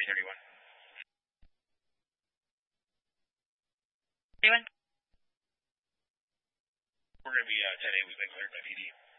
331. 31. We're going to be 10-8. We've been cleared by PD.